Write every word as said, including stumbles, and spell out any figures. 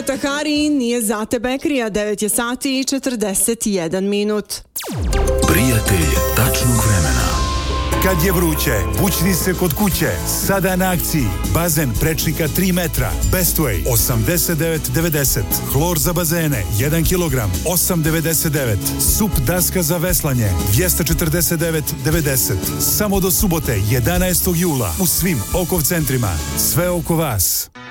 Matahari nije za te Bekrija, devet je sati i četrdeset jedan minut. Prijatelj tačnog vremena. Kad je vruće, bućni se kod kuće. Sada na akciji. Bazen prečnika tri metra. Bestway osamdeset devet devedeset. Hlor za bazene jedan kilogram osam devedeset devet. Sup daska za veslanje dvjesto četrdeset devet devedeset. Samo do subote jedanaestog jula u svim Okov centrima. Sve oko vas.